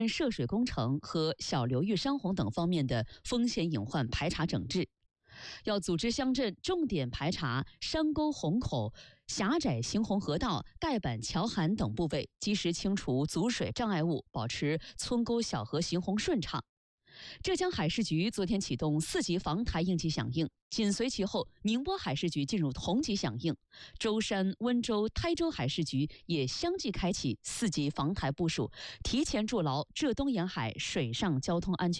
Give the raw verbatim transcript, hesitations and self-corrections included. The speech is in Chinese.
涉水工程和小流域山洪等方面的风险隐患排查整治。要组织乡镇重点排查山沟洪口、狭窄行洪河道、盖板桥涵等部位，及时清除阻水障碍物，保持村沟小河行洪顺畅。浙江海事局昨天启动四级防台应急响应，紧随其后，宁波海事局进入同级响应，舟山、温州、台州海事局也相继开启四级防台部署，提前筑牢浙东沿海水上交通安全